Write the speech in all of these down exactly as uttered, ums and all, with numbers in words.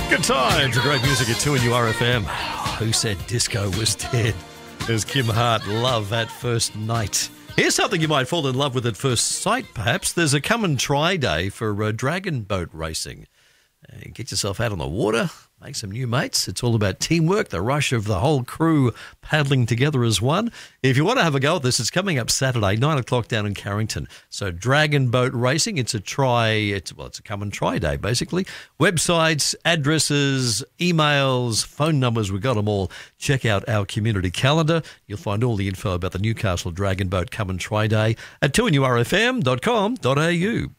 Good times, great music at two and U R F M. Who said disco was dead? There's Kim Hart, Love at First Night. Here's something you might fall in love with at first sight, perhaps. There's a come and try day for uh, dragon boat racing. Uh, get yourself out on the water, make some new mates. It's all about teamwork, the rush of the whole crew paddling together as one. If you want to have a go at this, it's coming up Saturday, nine o'clock down in Carrington. So dragon boat racing, it's a try, it's, well, it's a come and try day, basically. Websites, addresses, emails, phone numbers, we've got them all. Check out our community calendar. You'll find all the info about the Newcastle Dragon Boat Come and Try Day at two N U R F M dot com dot A U.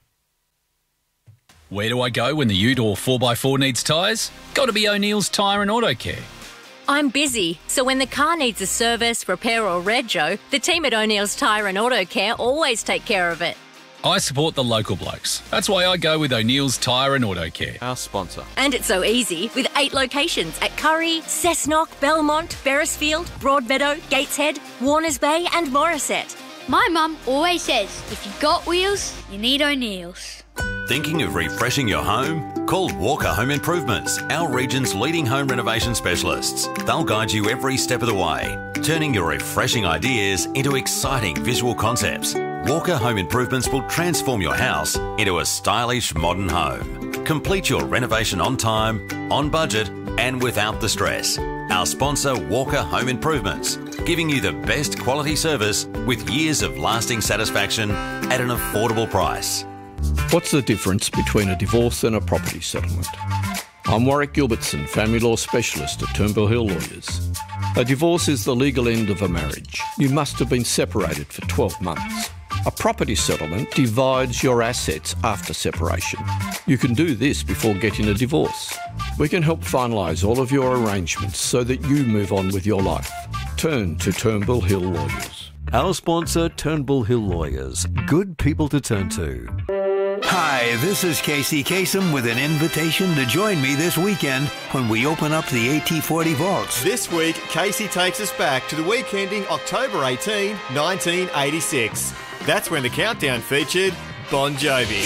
Where do I go when the ute or four by four needs tyres? Got to be O'Neill's Tyre and Auto Care. I'm busy, so when the car needs a service, repair or rego, the team at O'Neill's Tyre and Auto Care always take care of it. I support the local blokes. That's why I go with O'Neill's Tyre and Auto Care. Our sponsor. And it's so easy with eight locations at Curry, Cessnock, Belmont, Beresfield, Broadmeadow, Gateshead, Warners Bay and Morisset. My mum always says, if you've got wheels, you need O'Neill's. Thinking of refreshing your home? Call Walker Home Improvements, our region's leading home renovation specialists. They'll guide you every step of the way, turning your refreshing ideas into exciting visual concepts. Walker Home Improvements will transform your house into a stylish modern home. Complete your renovation on time, on budget, and without the stress. Our sponsor, Walker Home Improvements, giving you the best quality service with years of lasting satisfaction at an affordable price. What's the difference between a divorce and a property settlement? I'm Warwick Gilbertson, family law specialist at Turnbull Hill Lawyers. A divorce is the legal end of a marriage. You must have been separated for twelve months. A property settlement divides your assets after separation. You can do this before getting a divorce. We can help finalise all of your arrangements so that you move on with your life. Turn to Turnbull Hill Lawyers. Our sponsor, Turnbull Hill Lawyers. Good people to turn to. Hi, this is Casey Kasem with an invitation to join me this weekend when we open up the A T forty vaults. This week, Casey takes us back to the week ending October eighteenth, nineteen eighty-six. That's when the countdown featured Bon Jovi,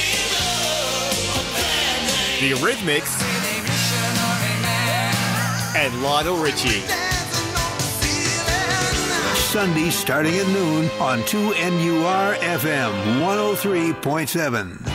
the Eurythmics, and Lionel Richie. Sunday starting at noon on two N U R F M one oh three point seven.